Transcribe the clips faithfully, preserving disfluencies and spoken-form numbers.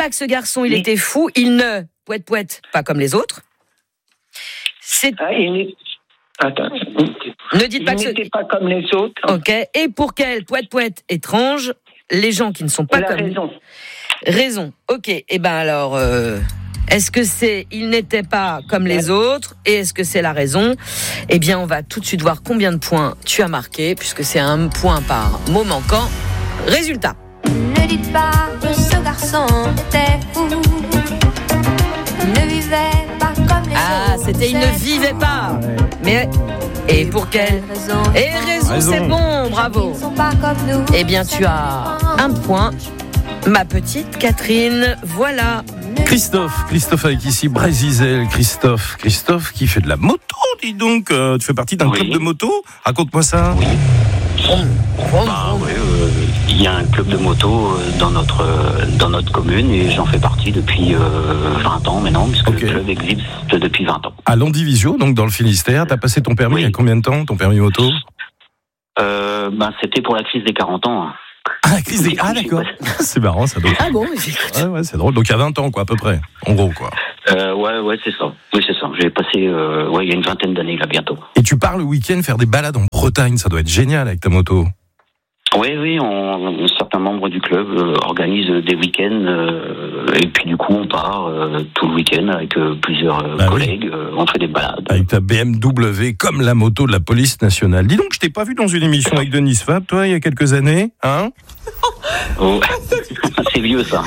pas que ce garçon, il Oui. était fou. Il ne poète poète pas comme les autres. C'est... Ah, il n'est- Attends. Ne dites Il pas que ce... n'était pas comme les autres. Ok. Et pour quel poète poète étrange, les gens qui ne sont pas Il a comme raison. raison. Ok. Et ben alors, euh, est-ce que c'est il n'était pas comme les autres et est-ce que c'est la raison? Eh bien, on va tout de suite voir combien de points tu as marqué puisque c'est un point par mot manquant. Résultat. Ne dites pas que ce garçon était fou. Il ne vivait pas comme les Ah, autres. c'était il ne vivait pas. Mais et pour quelle raison? Et raison, Raison. c'est bon, bravo. Ils ne sont pas comme nous. Eh bien, tu as un point, ma petite Catherine. Voilà. Christophe, Christophe avec ici Brézizel, Christophe, Christophe qui fait de la moto, dis donc. Euh, tu fais partie d'un Oui. club de moto? Raconte-moi ça. Oui. Vroom, vroom, Bah, vroom. ouais, euh, il y a un club de moto euh, dans notre euh, dans notre commune et j'en fais partie depuis euh, vingt ans maintenant, puisque Ok. le club existe depuis vingt ans. À Landivisio, donc dans le Finistère, t'as passé ton permis Oui. il y a combien de temps, ton permis moto? Euh, ben, c'était pour la crise des quarante ans. hein. Ah, la crise des... Ah, d'accord. C'est marrant, ça. Donc... Ah bon, écoute. Ouais, ouais, c'est drôle. Donc il y a vingt ans, quoi, à peu près. En gros, quoi. Euh, ouais, ouais, c'est ça. Oui, c'est ça. J'ai passé, euh, ouais, il y a une vingtaine d'années là bientôt. Et tu pars le week-end faire des balades en Bretagne, ça doit être génial avec ta moto. Oui, oui, on, certains membres du club euh, organisent des week-ends euh, et puis du coup on part euh, tout le week-end avec euh, plusieurs euh, Bah oui. collègues. euh, on fait des balades. Avec ta B M W comme la moto de la police nationale. Dis donc, je t'ai pas vu dans une émission avec Denis Fab, toi, il y a quelques années, hein? Oh, c'est vieux ça.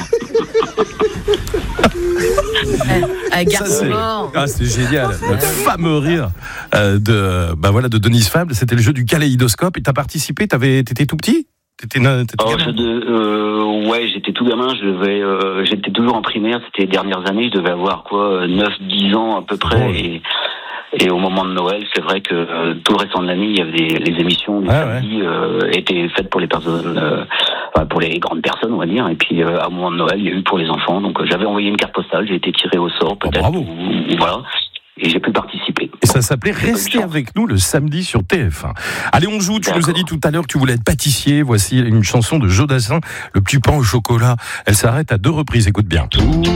Un Ça, garçon c'est... mort. Ah, c'est génial. Le fameux rire euh, de, bah voilà, de Denis Fab. C'était le jeu du kaléidoscope. Et t'as participé, t'avais, t'étais tout petit? T'étais, t'étais Oh, gamin je de, euh, ouais, j'étais tout gamin, je devais, euh, j'étais toujours en primaire, c'était les dernières années, je devais avoir quoi, neuf dix ans à peu près. Drôle. Et, et au moment de Noël, c'est vrai que euh, tout le restant de l'année, il y avait des, les émissions du Ah, samedi euh, étaient faites pour les personnes, euh, enfin, pour les grandes personnes, on va dire. Et puis euh, au moment de Noël, il y a eu pour les enfants. Donc euh, j'avais envoyé une carte postale, j'ai été tiré au sort peut-être, bravo. ou, ou voilà, et j'ai pu participer. Et ça s'appelait J'ai pas eu de Rester chance. avec nous le samedi sur T F un. Allez, on joue. Tu nous as D'accord. dit tout à l'heure que tu voulais être pâtissier. Voici une chanson de Joe Dassin, Le petit pain au chocolat. Elle s'arrête à deux reprises. Écoute bien.